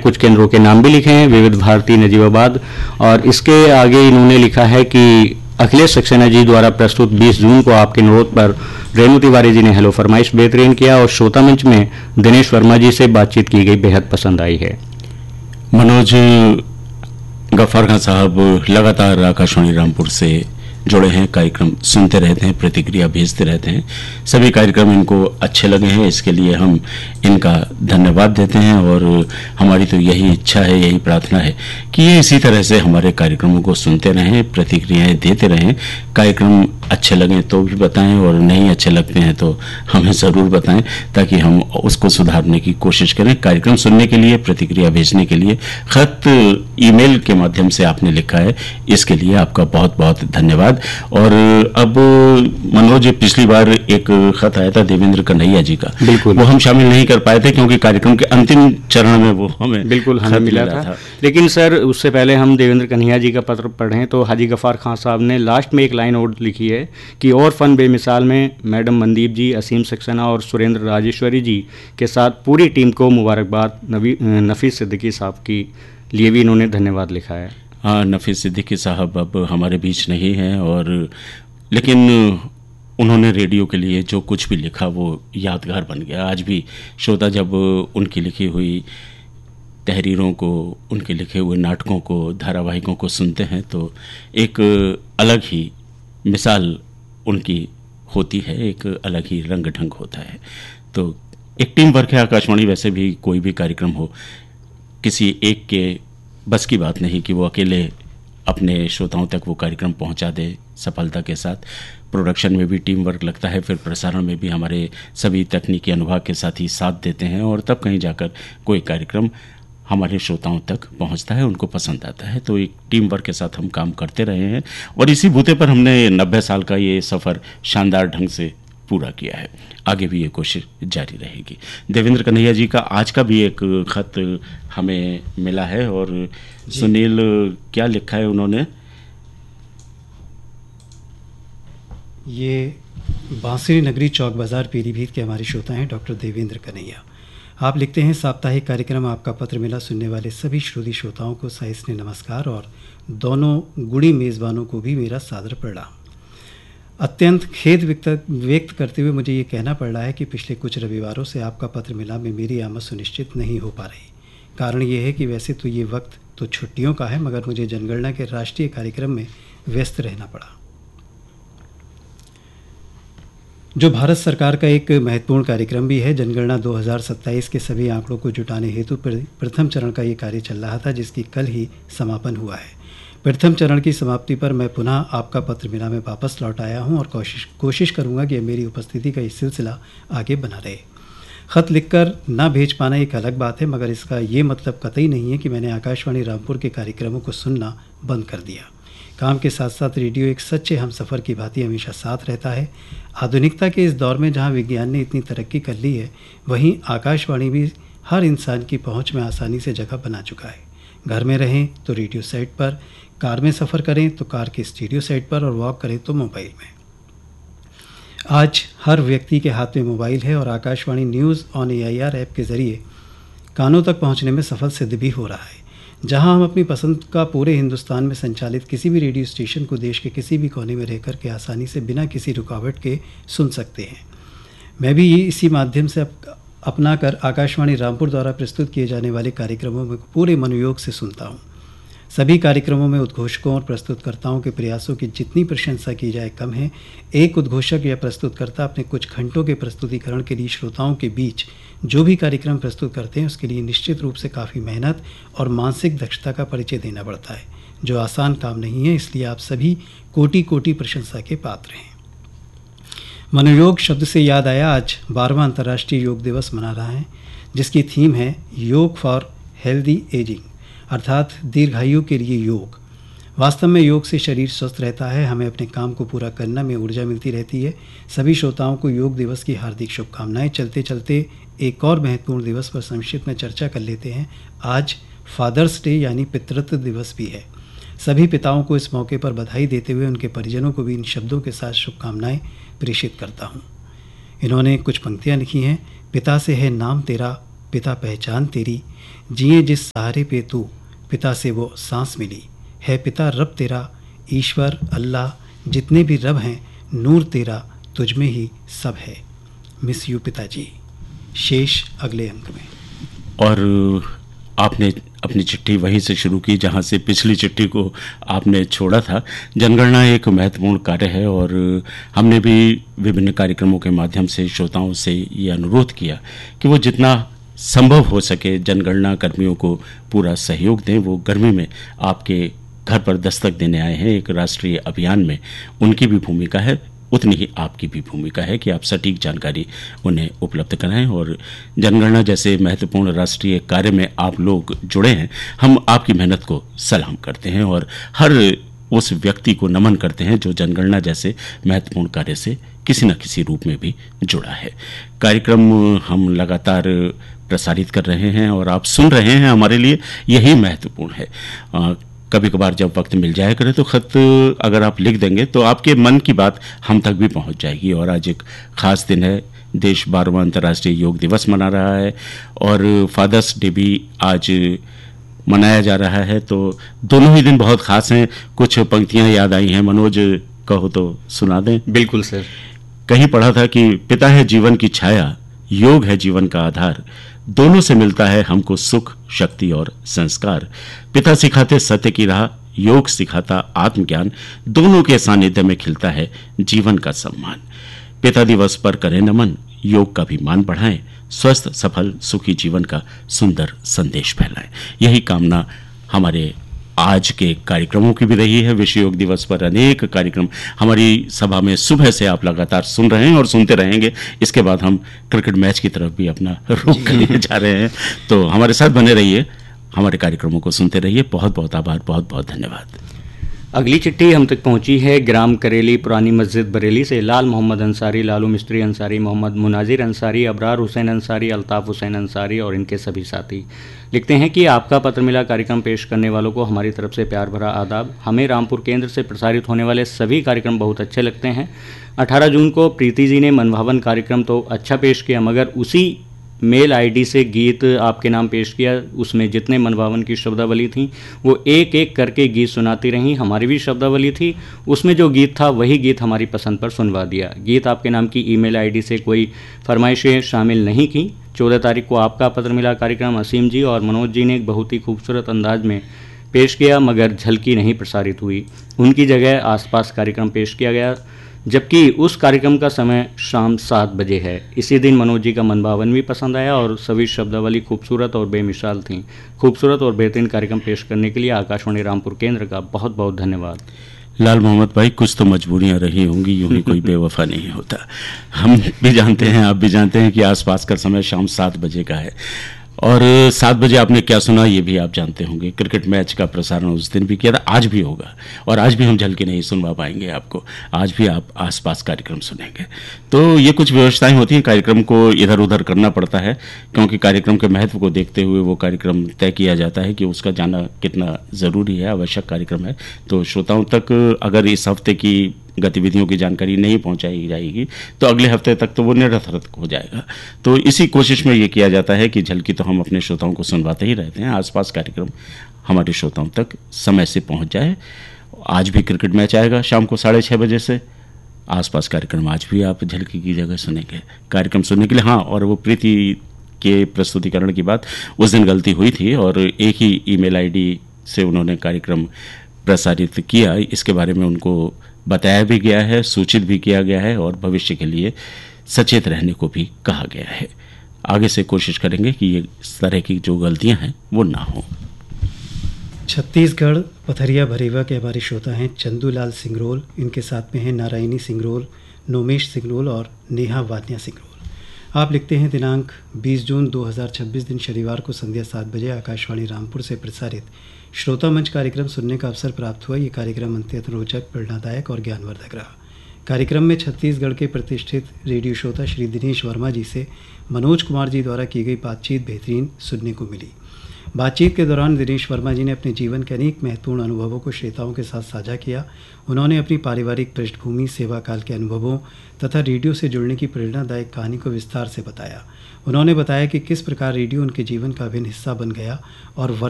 कुछ केंद्रों के नाम भी लिखे हैं, विविध भारती, नजीबाबाद, और इसके आगे इन्होंने लिखा है कि अखिलेश सक्सेना जी द्वारा प्रस्तुत 20 जून को आपके अनुरोध पर रेणु तिवारी जी ने हेलो फरमाइश बेहतरीन किया और श्रोता मंच में दिनेश वर्मा जी से बातचीत की गई बेहद पसंद आई है। मनोज गफ्फार खान साहब लगातार आकाशवाणी रामपुर से जुड़े हैं, कार्यक्रम सुनते रहते हैं, प्रतिक्रिया भेजते रहते हैं। सभी कार्यक्रम इनको अच्छे लगे हैं, इसके लिए हम इनका धन्यवाद देते हैं और हमारी तो यही इच्छा है, यही प्रार्थना है कि ये इसी तरह से हमारे कार्यक्रमों को सुनते रहें, प्रतिक्रियाएं देते रहें। कार्यक्रम अच्छे लगें तो भी बताएं और नहीं अच्छे लगते हैं तो हमें ज़रूर बताएं ताकि हम उसको सुधारने की कोशिश करें। कार्यक्रम सुनने के लिए, प्रतिक्रिया भेजने के लिए, खत ईमेल के माध्यम से आपने लिखा है, इसके लिए आपका बहुत बहुत धन्यवाद। और अब मनोज, पिछली बार एक खत आया था देवेंद्र कन्हैया जी का, बिल्कुल, वो हम शामिल नहीं कर पाए थे क्योंकि कार्यक्रम के अंतिम चरण में वो हमें बिल्कुल हमें मिला था। लेकिन सर, उससे पहले हम देवेंद्र कन्हैया जी का पत्र पढ़ें तो हाजी गफ्फार खान साहब ने लास्ट में एक लाइन और लिखी है कि और फन बेमिसाल में मैडम मनदीप जी, असीम सक्सेना और सुरेंद्र राजेश्वरी जी के साथ पूरी टीम को मुबारकबाद। नफीस सिद्दीकी साहब की लिए भी इन्होंने धन्यवाद लिखा है। हाँ, नफीस सिद्दीकी साहब अब हमारे बीच नहीं हैं, और लेकिन उन्होंने रेडियो के लिए जो कुछ भी लिखा वो यादगार बन गया। आज भी श्रोता जब उनकी लिखी हुई तहरीरों को, उनके लिखे हुए नाटकों को, धारावाहिकों को सुनते हैं तो एक अलग ही मिसाल उनकी होती है, एक अलग ही रंग ढंग होता है। तो एक टीम वर्क है आकाशवाणी। वैसे भी कोई भी कार्यक्रम हो, किसी एक के बस की बात नहीं कि वो अकेले अपने श्रोताओं तक वो कार्यक्रम पहुंचा दे सफलता के साथ। प्रोडक्शन में भी टीम वर्क लगता है, फिर प्रसारण में भी हमारे सभी तकनीकी अनुभाग के साथी साथ देते हैं और तब कहीं जाकर कोई कार्यक्रम हमारे श्रोताओं तक पहुंचता है, उनको पसंद आता है। तो एक टीम वर्क के साथ हम काम करते रहे हैं और इसी बूते पर हमने 90 साल का ये सफ़र शानदार ढंग से पूरा किया है। आगे भी ये कोशिश जारी रहेगी। देवेंद्र कन्हैया जी का आज का भी एक खत हमें मिला है और सुनील, क्या लिखा है उन्होंने? ये बांसुरी नगरी चौक बाज़ार पीलीभीत के हमारे श्रोता हैं डॉक्टर देवेंद्र कन्हैया। आप लिखते हैं, साप्ताहिक कार्यक्रम आपका पत्र मिला, सुनने वाले सभी श्रोताओं को सहिष्णु नमस्कार और दोनों गुणी मेज़बानों को भी मेरा सादर प्रणाम। अत्यंत खेद व्यक्त करते हुए मुझे ये कहना पड़ रहा है कि पिछले कुछ रविवारों से आपका पत्र मिला में मेरी आमद सुनिश्चित नहीं हो पा रही। कारण ये है कि वैसे तो ये वक्त तो छुट्टियों का है, मगर मुझे जनगणना के राष्ट्रीय कार्यक्रम में व्यस्त रहना पड़ा, जो भारत सरकार का एक महत्वपूर्ण कार्यक्रम भी है। जनगणना 2027 के सभी आंकड़ों को जुटाने हेतु प्रथम चरण का ये कार्य चल रहा था, जिसकी कल ही समापन हुआ है। प्रथम चरण की समाप्ति पर मैं पुनः आपका पत्र मिला में वापस लौट आया हूं और कोशिश करूंगा कि मेरी उपस्थिति का ये सिलसिला आगे बना रहे। ख़त लिखकर ना भेज पाना एक अलग बात है, मगर इसका ये मतलब कतई नहीं है कि मैंने आकाशवाणी रामपुर के कार्यक्रमों को सुनना बंद कर दिया। काम के साथ साथ रेडियो एक सच्चे हमसफ़र की भांति हमेशा साथ रहता है। आधुनिकता के इस दौर में जहाँ विज्ञान ने इतनी तरक्की कर ली है, वहीं आकाशवाणी भी हर इंसान की पहुँच में आसानी से जगह बना चुका है। घर में रहें तो रेडियो सेट पर, कार में सफ़र करें तो कार के स्टीरियो सेट पर और वॉक करें तो मोबाइल में। आज हर व्यक्ति के हाथ में मोबाइल है और Akashvani news on AIR app के ज़रिए कानों तक पहुंचने में सफल सिद्ध भी हो रहा है। जहां हम अपनी पसंद का पूरे हिंदुस्तान में संचालित किसी भी रेडियो स्टेशन को देश के किसी भी कोने में रहकर के आसानी से बिना किसी रुकावट के सुन सकते हैं। मैं भी इसी माध्यम से अपना कर आकाशवाणी रामपुर द्वारा प्रस्तुत किए जाने वाले कार्यक्रमों में पूरे मनोयोग से सुनता हूँ। सभी कार्यक्रमों में उद्घोषकों और प्रस्तुतकर्ताओं के प्रयासों की जितनी प्रशंसा की जाए कम है। एक उद्घोषक या प्रस्तुतकर्ता अपने कुछ घंटों के प्रस्तुतिकरण के लिए श्रोताओं के बीच जो भी कार्यक्रम प्रस्तुत करते हैं, उसके लिए निश्चित रूप से काफ़ी मेहनत और मानसिक दक्षता का परिचय देना पड़ता है, जो आसान काम नहीं है। इसलिए आप सभी कोटि कोटि प्रशंसा के पात्र हैं। मनोयोग शब्द से याद आया, आज 12वां अंतर्राष्ट्रीय योग दिवस मना रहा है, जिसकी थीम है योग फॉर हेल्दी एजिंग, अर्थात दीर्घायु के लिए योग। वास्तव में योग से शरीर स्वस्थ रहता है, हमें अपने काम को पूरा करने में ऊर्जा मिलती रहती है। सभी श्रोताओं को योग दिवस की हार्दिक शुभकामनाएं। चलते चलते एक और महत्वपूर्ण दिवस पर संक्षिप्त में चर्चा कर लेते हैं। आज फादर्स डे यानी पितृत्व दिवस भी है। सभी पिताओं को इस मौके पर बधाई देते हुए उनके परिजनों को भी इन शब्दों के साथ शुभकामनाएं प्रेषित करता हूँ। इन्होंने कुछ पंक्तियाँ लिखी हैं। पिता से है नाम तेरा पिता पहचान तेरी, जिए जिस सहारे पे तू, पिता से वो सांस मिली, है पिता रब तेरा, ईश्वर अल्लाह जितने भी रब हैं, नूर तेरा तुझ में ही सब है, मिस यू पिताजी। शेष अगले अंक में। और आपने अपनी चिट्ठी वहीं से शुरू की जहां से पिछली चिट्ठी को आपने छोड़ा था। जनगणना एक महत्वपूर्ण कार्य है और हमने भी विभिन्न कार्यक्रमों के माध्यम से श्रोताओं से ये अनुरोध किया कि वो जितना संभव हो सके जनगणना कर्मियों को पूरा सहयोग दें। वो गर्मी में आपके घर पर दस्तक देने आए हैं। एक राष्ट्रीय अभियान में उनकी भी भूमिका है, उतनी ही आपकी भी भूमिका है कि आप सटीक जानकारी उन्हें उपलब्ध कराएं। और जनगणना जैसे महत्वपूर्ण राष्ट्रीय कार्य में आप लोग जुड़े हैं, हम आपकी मेहनत को सलाम करते हैं और हर उस व्यक्ति को नमन करते हैं जो जनगणना जैसे महत्वपूर्ण कार्य से किसी न किसी रूप में भी जुड़ा है। कार्यक्रम हम लगातार प्रसारित कर रहे हैं और आप सुन रहे हैं, हमारे लिए यही महत्वपूर्ण है। कभी कभार जब वक्त मिल जाया करे तो ख़त अगर आप लिख देंगे तो आपके मन की बात हम तक भी पहुंच जाएगी। और आज एक ख़ास दिन है, देश 12वां अंतर्राष्ट्रीय योग दिवस मना रहा है और फादर्स डे भी आज मनाया जा रहा है। तो दोनों ही दिन बहुत ख़ास हैं। कुछ पंक्तियां याद आई हैं, मनोज कहो तो सुना दें। बिल्कुल सर। कहीं पढ़ा था कि पिता है जीवन की छाया, योग है जीवन का आधार, दोनों से मिलता है हमको सुख, शक्ति और संस्कार। पिता सिखाते सत्य की राह, योग सिखाता आत्मज्ञान, दोनों के सानिध्य में खिलता है जीवन का सम्मान। पिता दिवस पर करें नमन, योग का भी मान बढ़ाएं, स्वस्थ सफल सुखी जीवन का सुंदर संदेश फैलाएं। यही कामना हमारे आज के कार्यक्रमों की भी रही है। विश्व योग दिवस पर अनेक कार्यक्रम हमारी सभा में सुबह से आप लगातार सुन रहे हैं और सुनते रहेंगे। इसके बाद हम क्रिकेट मैच की तरफ भी अपना रुख करने जा रहे हैं। तो हमारे साथ बने रहिए, हमारे कार्यक्रमों को सुनते रहिए। बहुत बहुत आभार, बहुत बहुत धन्यवाद। अगली चिट्ठी हम तक पहुंची है ग्राम करेली पुरानी मस्जिद बरेली से। लाल मोहम्मद अंसारी, लालू मिस्त्री अंसारी, मोहम्मद मुनाजिर अंसारी, अबरार हुसैन अंसारी, अल्ताफ़ हुसैन अंसारी और इनके सभी साथी लिखते हैं कि आपका पत्र मिला कार्यक्रम पेश करने वालों को हमारी तरफ से प्यार भरा आदाब। हमें रामपुर केंद्र से प्रसारित होने वाले सभी कार्यक्रम बहुत अच्छे लगते हैं। 18 जून को प्रीति जी ने मनभावन कार्यक्रम तो अच्छा पेश किया, मगर उसी मेल आईडी से गीत आपके नाम पेश किया, उसमें जितने मनभावन की शब्दावली थी वो एक एक करके गीत सुनाती रहीं। हमारी भी शब्दावली थी, उसमें जो गीत था वही गीत हमारी पसंद पर सुनवा दिया। गीत आपके नाम की ईमेल आईडी से कोई फरमाइशें शामिल नहीं की। 14 तारीख को आपका पत्र मिला कार्यक्रम असीम जी और मनोज जी ने एक बहुत ही खूबसूरत अंदाज में पेश किया, मगर झलकी नहीं प्रसारित हुई। उनकी जगह आसपास कार्यक्रम पेश किया गया, जबकि उस कार्यक्रम का समय शाम 7 बजे है। इसी दिन मनोज जी का मनभावन भी पसंद आया और सभी शब्दावली खूबसूरत और बेमिसाल थीं। खूबसूरत और बेहतरीन कार्यक्रम पेश करने के लिए आकाशवाणी रामपुर केंद्र का बहुत बहुत धन्यवाद। लाल मोहम्मद भाई, कुछ तो मजबूरियां रही होंगी, यूं ही कोई बेवफा नहीं होता। हम भी जानते हैं, आप भी जानते हैं कि आसपास का समय शाम 7 बजे का है और 7 बजे आपने क्या सुना ये भी आप जानते होंगे। क्रिकेट मैच का प्रसारण उस दिन भी किया था, आज भी होगा और आज भी हम झलकी नहीं सुनवा पाएंगे आपको। आज भी आप आसपास कार्यक्रम सुनेंगे। तो ये कुछ व्यवस्थाएं होती हैं, कार्यक्रम को इधर उधर करना पड़ता है क्योंकि कार्यक्रम के महत्व को देखते हुए वो कार्यक्रम तय किया जाता है कि उसका जाना कितना ज़रूरी है, आवश्यक कार्यक्रम है। तो श्रोताओं तक अगर इस हफ्ते की गतिविधियों की जानकारी नहीं पहुंचाई जाएगी तो अगले हफ्ते तक तो वो निरर्थक हो जाएगा। तो इसी कोशिश में ये किया जाता है कि झलकी तो हम अपने श्रोताओं को सुनवाते ही रहते हैं, आसपास कार्यक्रम हमारे श्रोताओं तक समय से पहुंच जाए। आज भी क्रिकेट मैच आएगा शाम को 6:30 बजे से। आसपास कार्यक्रम आज भी आप झलकी की जगह सुनेंगे कार्यक्रम सुनने के लिए। हाँ, और वो प्रीति के प्रस्तुतिकरण की बात, उस दिन गलती हुई थी और एक ही ईमेल आईडी से उन्होंने कार्यक्रम प्रसारित किया। इसके बारे में उनको बताया भी गया है, सूचित भी किया गया है और भविष्य के लिए सचेत रहने को भी कहा गया है। आगे से कोशिश करेंगे कि ये इस तरह की जो गलतियां हैं वो ना हो। छत्तीसगढ़ पथरिया भरेवा के हमारे श्रोता हैं चंदूलाल सिंगरोल, इनके साथ में हैं नारायणी सिंगरोल, नोमेश सिंगरोल और नेहा वानिया सिंगरोल। आप लिखते हैं दिनांक 20 जून 2026 दिन शनिवार को संध्या 7 बजे आकाशवाणी रामपुर से प्रसारित श्रोता मंच कार्यक्रम सुनने का अवसर प्राप्त हुआ। ये कार्यक्रम अत्यंत रोचक, प्रेरणादायक और ज्ञानवर्धक रहा। कार्यक्रम में छत्तीसगढ़ के प्रतिष्ठित रेडियो श्रोता श्री दिनेश वर्मा जी से मनोज कुमार जी द्वारा की गई बातचीत बेहतरीन सुनने को मिली। बातचीत के दौरान दिनेश वर्मा जी ने अपने जीवन के अनेक महत्वपूर्ण अनुभवों को श्रोताओं के साथ साझा किया। उन्होंने अपनी पारिवारिक पृष्ठभूमि, सेवा काल के अनुभवों तथा रेडियो से जुड़ने की प्रेरणादायक कहानी को विस्तार से बताया। उन्होंने बताया कि किस प्रकार रेडियो उनके जीवन का अभिन्न हिस्सा बन गया और